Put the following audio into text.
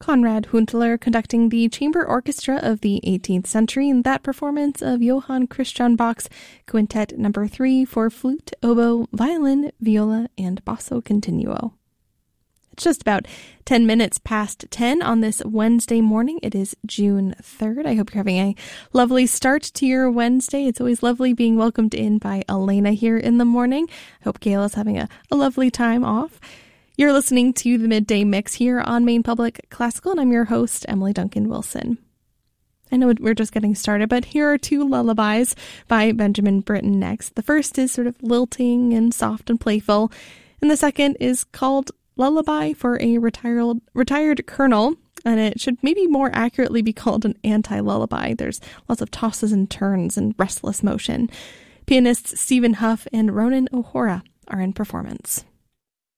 Konrad Huntler conducting the chamber orchestra of the 18th century in that performance of Johann Christian Bach's Quintet No. 3 for flute, oboe, violin, viola, and basso continuo. It's just about 10 minutes past 10 on this Wednesday morning. It is June 3rd. I hope you're having a lovely start to your Wednesday. It's always lovely being welcomed in by Elena here in the morning. I hope Gail is having a lovely time off. You're listening to the Midday Mix here on Maine Public Classical, and I'm your host, Emily Duncan Wilson. I know we're just getting started, but here are two lullabies by Benjamin Britten next. The first is sort of lilting and soft and playful, and the second is called Lullaby for a Retired Colonel, and it should maybe more accurately be called an anti-lullaby. There's lots of tosses and turns and restless motion. Pianists Stephen Huff and Ronan O'Hora are in performance.